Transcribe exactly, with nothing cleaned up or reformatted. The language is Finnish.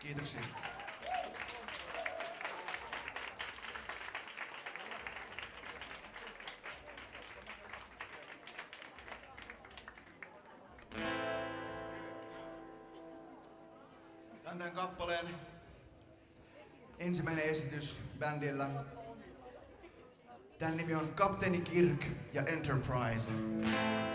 Kiitoksia. Tämä on tämän kappaleen ensimmäinen esitys bändillä. Tän nimi on Kapteeni Kirk ja Enterprise.